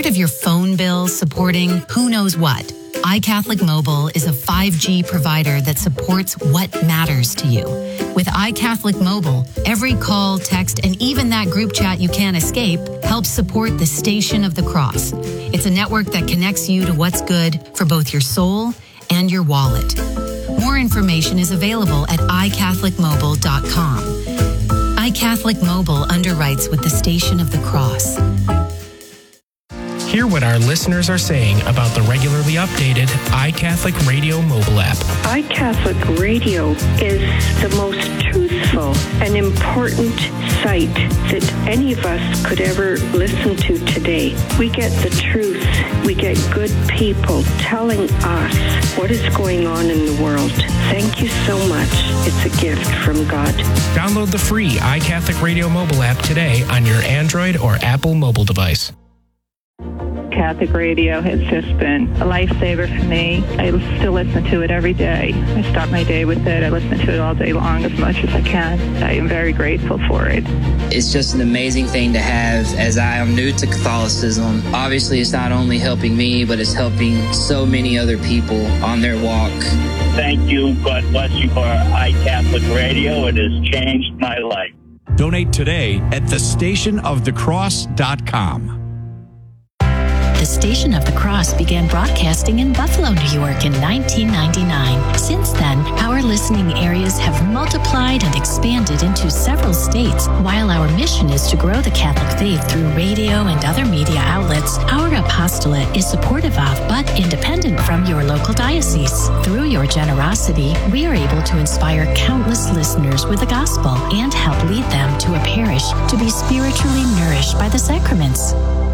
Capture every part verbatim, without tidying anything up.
of your phone bill supporting who knows what? iCatholic Mobile is a five G provider that supports what matters to you. With iCatholic Mobile, every call, text, and even that group chat you can't escape helps support the Station of the Cross. It's a network that connects you to what's good for both your soul and your wallet. More information is available at i catholic mobile dot com. iCatholic Mobile underwrites with the Station of the Cross. Hear what our listeners are saying about the regularly updated iCatholic Radio mobile app. iCatholic Radio is the most truthful and important site that any of us could ever listen to today. We get the truth. We get good people telling us what is going on in the world. Thank you so much. It's a gift from God. Download the free iCatholic Radio mobile app today on your Android or Apple mobile device. Catholic radio has just been a lifesaver for me. I still listen to it every day. I start my day with it. I listen to it all day long as much as I can. I am very grateful for it. It's just an amazing thing to have as I am new to Catholicism. Obviously, it's not only helping me, but it's helping so many other people on their walk. Thank you. God bless you for iCatholic Radio. It has changed my life. Donate today at the station of the cross dot com. The Station of the Cross began broadcasting in Buffalo, New York in nineteen ninety-nine. Since then, our listening areas have multiplied and expanded into several states. While our mission is to grow the Catholic faith through radio and other media outlets, our apostolate is supportive of but independent from your local diocese. Through your generosity, we are able to inspire countless listeners with the gospel and help lead them to a parish to be spiritually nourished by the sacraments.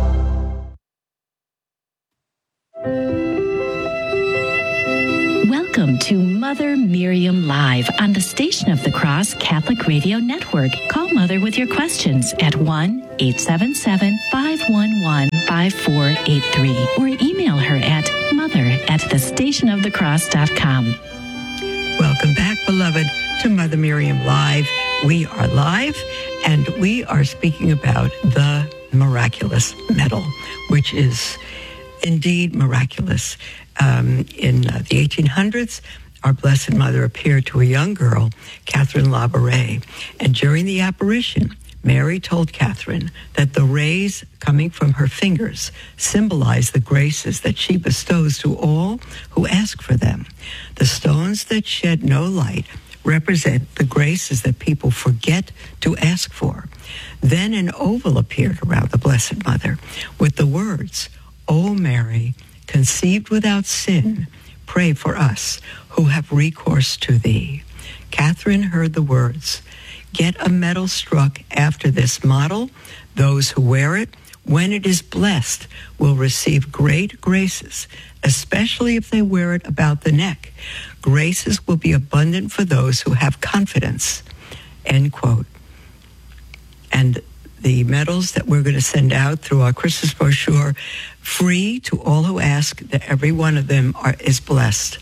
Welcome to Mother Miriam Live on the Station of the Cross Catholic Radio Network. Call Mother with your questions at one eight seven seven, five one one, five four eight three or email her at mother at the station of the cross dot com. Welcome back, beloved, to Mother Miriam Live. We are live, and we are speaking about the miraculous medal, which is indeed miraculous. Um, in uh, the eighteen hundreds, our Blessed Mother appeared to a young girl, Catherine Labouré, and during the apparition, Mary told Catherine that the rays coming from her fingers symbolize the graces that she bestows to all who ask for them. The stones that shed no light represent the graces that people forget to ask for. Then an oval appeared around the Blessed Mother with the words, "O Mary, conceived without sin, pray for us who have recourse to thee." Catherine heard the words, "Get a medal struck after this model. Those who wear it, when it is blessed, will receive great graces, especially if they wear it about the neck. Graces will be abundant for those who have confidence." End quote. And the medals that we're going to send out through our Christmas brochure, free to all who ask, that every one of them are, is blessed.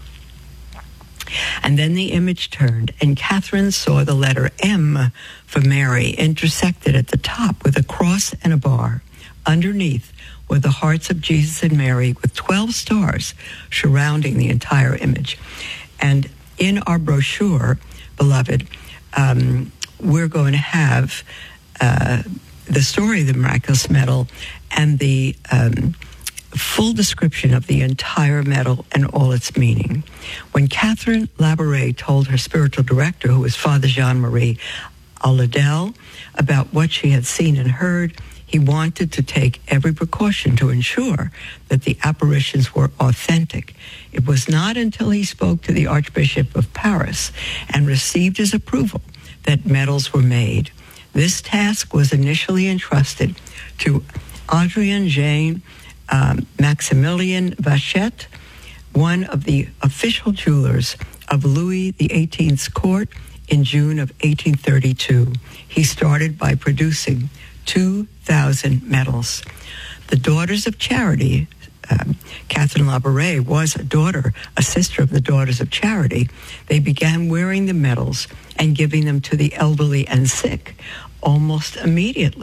And then the image turned, and Catherine saw the letter M for Mary intersected at the top with a cross and a bar. Underneath were the hearts of Jesus and Mary with twelve stars surrounding the entire image. And in our brochure, beloved, um, we're going to have Uh, the story of the miraculous medal and the um, full description of the entire medal and all its meaning. When Catherine Labouré told her spiritual director, who was Father Jean-Marie Aladel, about what she had seen and heard, he wanted to take every precaution to ensure that the apparitions were authentic. It was not until he spoke to the Archbishop of Paris and received his approval that medals were made. This task was initially entrusted to Adrien Jean um, Maximilien Vachette, one of the official jewelers of Louis the eighteenth's court in June of eighteen thirty-two. He started by producing two thousand medals. The Daughters of Charity, um, Catherine Labouré was a daughter, a sister of the Daughters of Charity. They began wearing the medals and giving them to the elderly and sick almost immediately.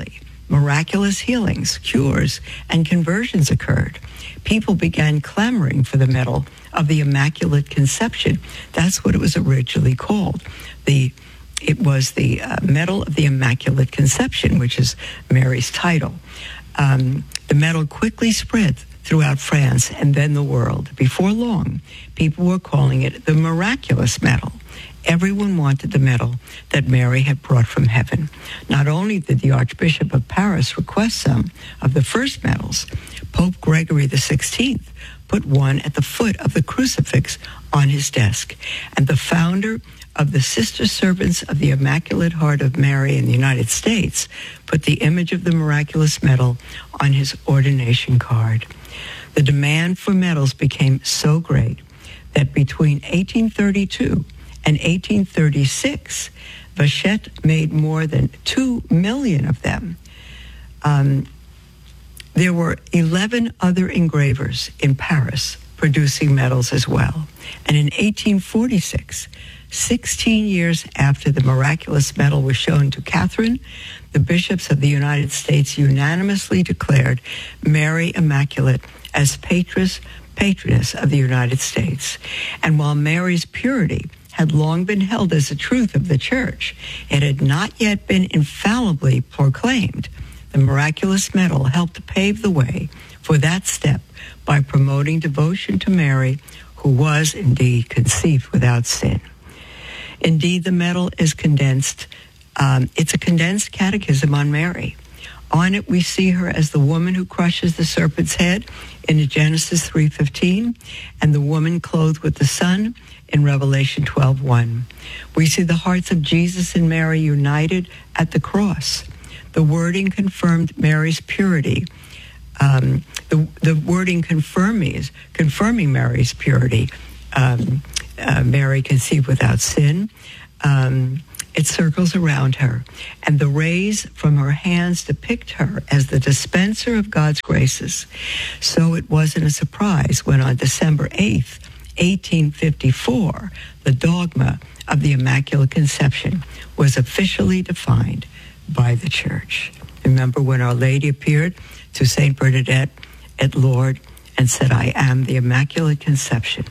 Miraculous healings, cures, and conversions occurred. People began clamoring for the medal of the Immaculate Conception. That's what it was originally called. The It was the uh, Medal of the Immaculate Conception, which is Mary's title. Um, the medal quickly spread throughout France and then the world. Before long, people were calling it the Miraculous Medal. Everyone wanted the medal that Mary had brought from heaven. Not only did the Archbishop of Paris request some of the first medals, Pope Gregory the sixteenth put one at the foot of the crucifix on his desk. And the founder of the Sister Servants of the Immaculate Heart of Mary in the United States put the image of the miraculous medal on his ordination card. The demand for medals became so great that between eighteen thirty-two and eighteen thirty-six, Vachette made more than two million of them. Um, there were eleven other engravers in Paris producing medals as well. And in eighteen forty-six, sixteen years after the miraculous medal was shown to Catherine, the bishops of the United States unanimously declared Mary Immaculate as patroness, patroness of the United States. And while Mary's purity had long been held as a truth of the Church, it had not yet been infallibly proclaimed. The miraculous medal helped pave the way for that step by promoting devotion to Mary, who was indeed conceived without sin. Indeed, the medal is condensed. Um, it's a condensed catechism on Mary. On it, we see her as the woman who crushes the serpent's head in Genesis three fifteen, and the woman clothed with the sun in Revelation twelve one. We see the hearts of Jesus and Mary united at the cross. The wording confirmed Mary's purity. Um, the, the wording confirming, confirming Mary's purity. Um, uh, Mary conceived without sin. Um, it circles around her. And the rays from her hands depict her as the dispenser of God's graces. So it wasn't a surprise when on December eighth, eighteen fifty-four, the dogma of the Immaculate Conception was officially defined by the Church. Remember when Our Lady appeared to Saint Bernadette at Lourdes and said, "I am the Immaculate Conception."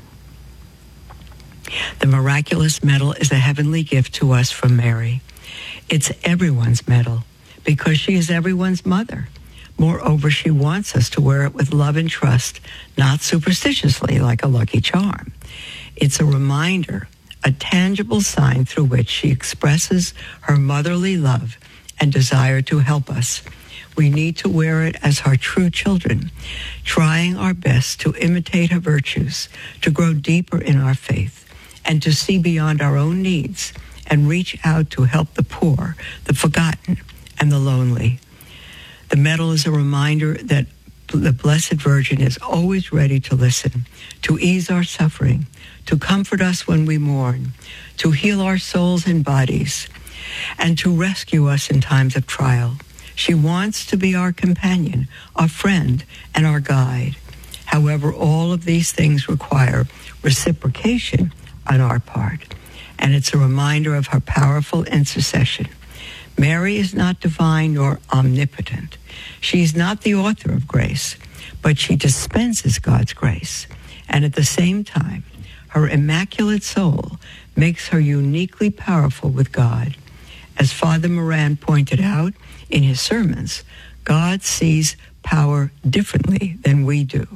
The miraculous medal is a heavenly gift to us from Mary. It's everyone's medal because she is everyone's mother. Moreover, she wants us to wear it with love and trust, not superstitiously like a lucky charm. It's a reminder, a tangible sign through which she expresses her motherly love and desire to help us. We need to wear it as our true children, trying our best to imitate her virtues, to grow deeper in our faith, and to see beyond our own needs and reach out to help the poor, the forgotten, and the lonely. The medal is a reminder that the Blessed Virgin is always ready to listen, to ease our suffering, to comfort us when we mourn, to heal our souls and bodies, and to rescue us in times of trial. She wants to be our companion, our friend, and our guide. However, all of these things require reciprocation on our part, and it's a reminder of her powerful intercession. Mary is not divine nor omnipotent. She is not the author of grace, but she dispenses God's grace. And at the same time, her immaculate soul makes her uniquely powerful with God. As Father Moran pointed out in his sermons, God sees power differently than we do.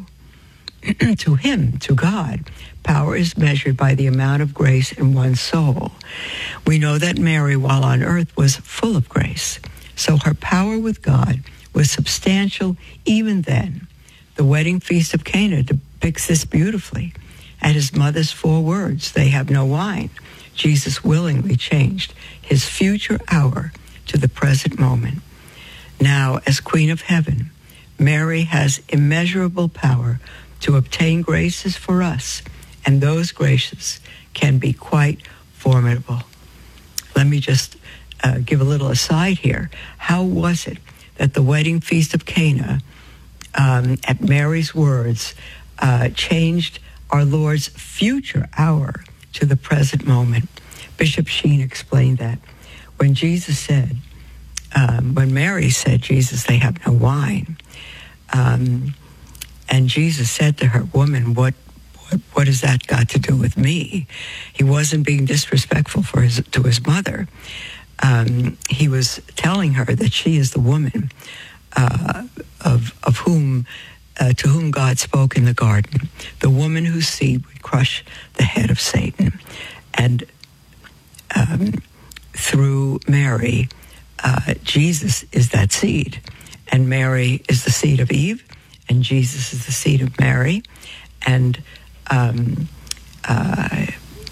To him, to God, power is measured by the amount of grace in one's soul. We know that Mary, while on earth, was full of grace. So her power with God was substantial even then. The wedding feast of Cana depicts this beautifully. At his mother's four words, "They have no wine," Jesus willingly changed his future hour to the present moment. Now, as Queen of Heaven, Mary has immeasurable power to obtain graces for us, and those graces can be quite formidable. Let me just uh, give a little aside here. How was it that the wedding feast of Cana, um, at Mary's words, uh, changed our Lord's future hour to the present moment? Bishop Sheen explained that when Jesus said, um, when Mary said, Jesus, they have no wine. Um, and Jesus said to her, woman, what, what what has that got to do with me? He wasn't being disrespectful for his, to his mother. Um, he was telling her that she is the woman uh, of of whom uh, to whom God spoke in the garden, the woman whose seed would crush the head of Satan, and um, through Mary, uh, Jesus is that seed, and Mary is the seed of Eve, and Jesus is the seed of Mary, and um, uh,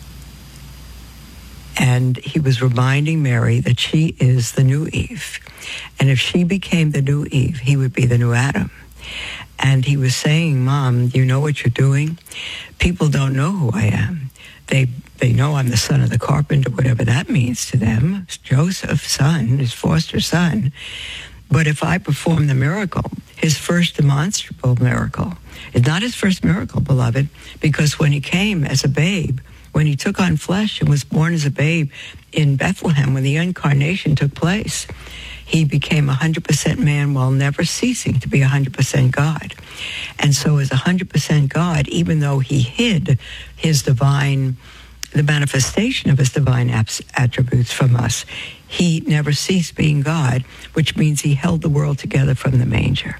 and he was reminding Mary that she is the new Eve, and if she became the new Eve, he would be the new Adam. And he was saying, Mom, you know what you're doing? People don't know who I am. They they know I'm the son of the carpenter, whatever that means to them. It's Joseph's son, his foster son. But if I perform the miracle, his first demonstrable miracle, it's not his first miracle, beloved, because when he came as a babe, when he took on flesh and was born as a babe in Bethlehem, when the incarnation took place, he became one hundred percent man while never ceasing to be one hundred percent God. And so as one hundred percent God, even though he hid his divine, the manifestation of his divine attributes from us, he never ceased being God, which means he held the world together from the manger.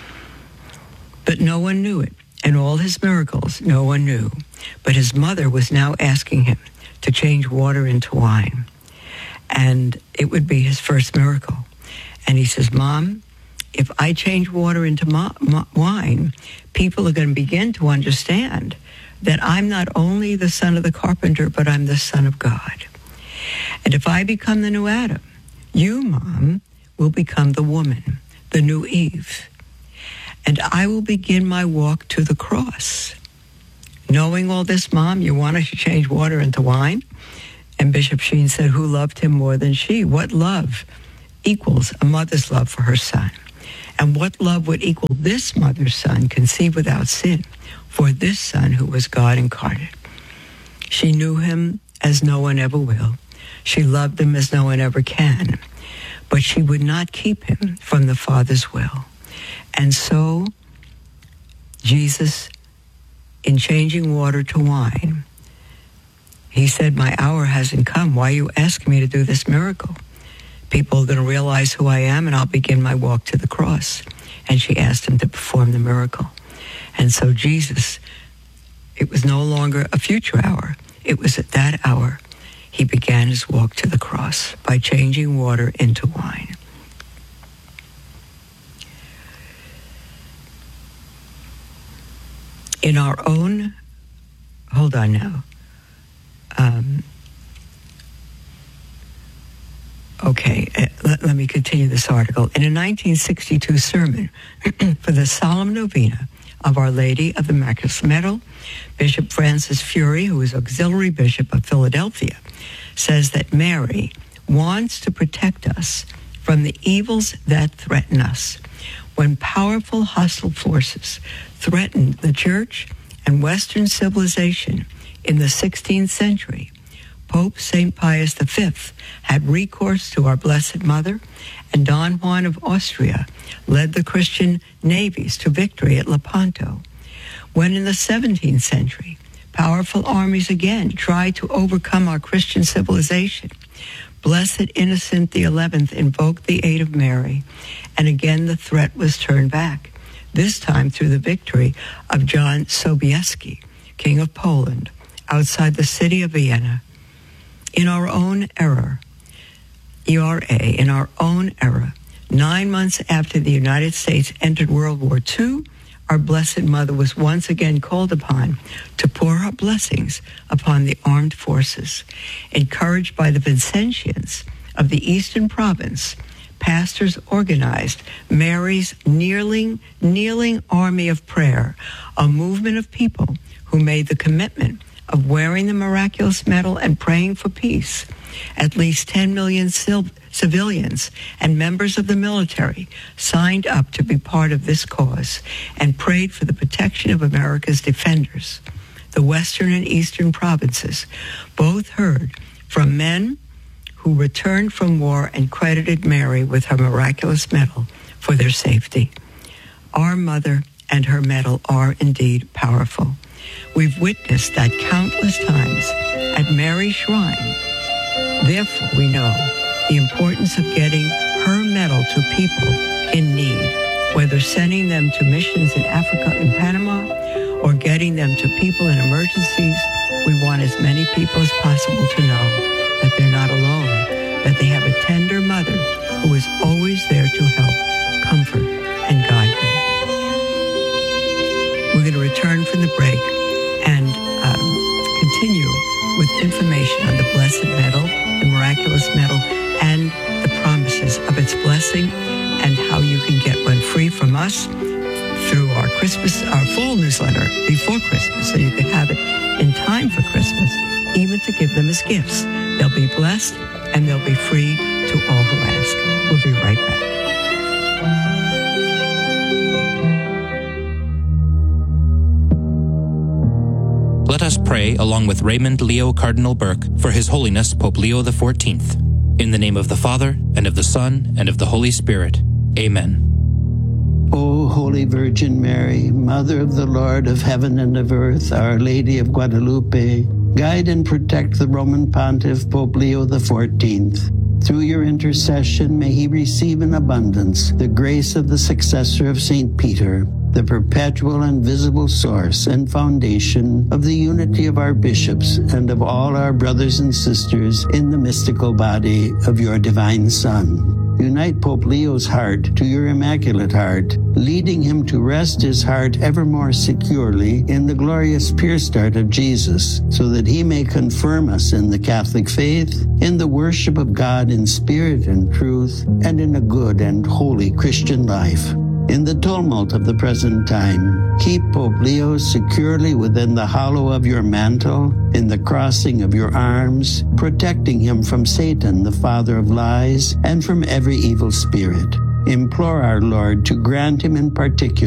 But no one knew it, and all his miracles no one knew. But his mother was now asking him to change water into wine, and it would be his first miracle. And he says, Mom, if I change water into mo- mo- wine, people are going to begin to understand that I'm not only the son of the carpenter, but I'm the son of God. And if I become the new Adam, you, Mom, will become the woman, the new Eve. And I will begin my walk to the cross. Knowing all this, Mom, you want us to change water into wine? And Bishop Sheen said, who loved him more than she? What love equals a mother's love for her son? And what love would equal this mother's son, conceived without sin, for this son who was God incarnate? She knew him as no one ever will. She loved him as no one ever can. But she would not keep him from the Father's will. And so, Jesus, in changing water to wine, he said, my hour hasn't come. Why are you asking me to do this miracle? People are going to realize who I am, and I'll begin my walk to the cross. And she asked him to perform the miracle. And so Jesus, it was no longer a future hour. It was at that hour he began his walk to the cross by changing water into wine. In our own, hold on now. Um, okay, uh, let, let me continue this article. In a nineteen sixty-two sermon for the solemn novena of Our Lady of the Immaculate Medal, Bishop Francis Fury, who is auxiliary bishop of Philadelphia, says that Mary wants to protect us from the evils that threaten us. When powerful hostile forces threatened the church and Western civilization in the sixteenth century, Pope Saint Pius the Fifth had recourse to our Blessed Mother, and Don Juan of Austria led the Christian navies to victory at Lepanto. When in the seventeenth century, powerful armies again tried to overcome our Christian civilization, Blessed Innocent the Eleventh invoked the aid of Mary, and again the threat was turned back, this time through the victory of John Sobieski, King of Poland, outside the city of Vienna. In our own era, E R A, in our own era, nine months after the United States entered World War Two, our Blessed Mother was once again called upon to pour her blessings upon the armed forces. Encouraged by the Vincentians of the Eastern Province, pastors organized Mary's kneeling, kneeling army of prayer, a movement of people who made the commitment of wearing the miraculous medal and praying for peace. At least ten million sil- civilians and members of the military signed up to be part of this cause and prayed for the protection of America's defenders. The Western and Eastern provinces both heard from men who returned from war and credited Mary with her miraculous medal for their safety. Our mother and her medal are indeed powerful. We've witnessed that countless times at Mary's shrine. Therefore, we know the importance of getting her medal to people in need, whether sending them to missions in Africa and Panama or getting them to people in emergencies. We want as many people as possible to know that they're not alone, that they have a tender mother who is always there to help, comfort, and guide them. We're going to return from the break and um, continue with information on the Blessed Medal, the miraculous medal, and the promises of its blessing, and how you can get one free from us through our Christmas, our fall newsletter before Christmas, so you can have it in time for Christmas, even to give them as gifts. They'll be blessed, and they'll be free to all who ask. We'll be right back. Let us pray along with Raymond Leo Cardinal Burke for His Holiness Pope Leo the fourteenth. In the name of the Father, and of the Son, and of the Holy Spirit. Amen. O Holy Virgin Mary, Mother of the Lord of heaven and of earth, Our Lady of Guadalupe, guide and protect the Roman Pontiff Pope Leo the fourteenth. Through your intercession, may he receive in abundance the grace of the successor of Saint Peter, the perpetual and visible source and foundation of the unity of our bishops and of all our brothers and sisters in the mystical body of your divine Son. Unite Pope Leo's heart to your Immaculate Heart, leading him to rest his heart ever more securely in the glorious pierced heart of Jesus, so that he may confirm us in the Catholic faith, in the worship of God in spirit and truth, and in a good and holy Christian life. In the tumult of the present time, keep Pope Leo securely within the hollow of your mantle, in the crossing of your arms, protecting him from Satan, the father of lies, and from every evil spirit. Implore our Lord to grant him in particular